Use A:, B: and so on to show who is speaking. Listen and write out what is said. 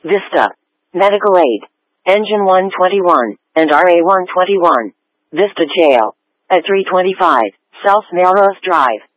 A: Vista. Medical aid. Engine 121 and RA 121. Vista Jail. At 325 South Melrose Drive.